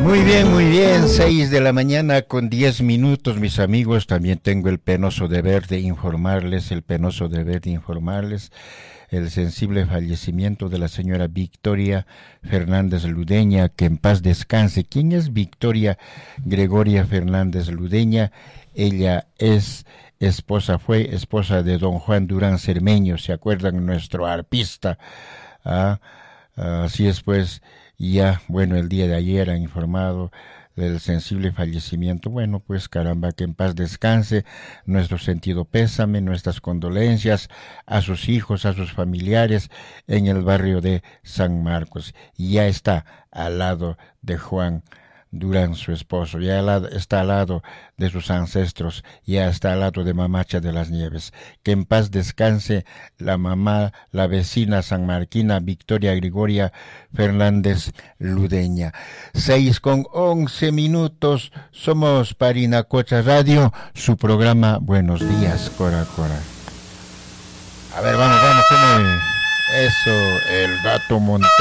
Muy bien, 6 de la mañana con 10 minutos, mis amigos. También tengo el penoso deber de informarles, el sensible fallecimiento de la señora Victoria Fernández Ludeña, que en paz descanse. ¿Quién es Victoria Gregoria Fernández Ludeña? Ella fue esposa de don Juan Durán Cermeño, ¿se acuerdan? Nuestro arpista. Así es, pues. Ya, bueno, el día de ayer han informado del sensible fallecimiento. Bueno, pues caramba, que en paz descanse. Nuestro sentido pésame, nuestras condolencias a sus hijos, a sus familiares en el barrio de San Marcos. Y ya está al lado de Juan Durán, su esposo, ya está al lado de sus ancestros, ya está al lado de Mamacha de las Nieves. Que en paz descanse la mamá, la vecina sanmarquina Victoria Gregoria Fernández Ludeña. 6:11, somos Parinacocha Radio, su programa Buenos Días, Cora Cora. A ver, vamos, eso, el gato Montes.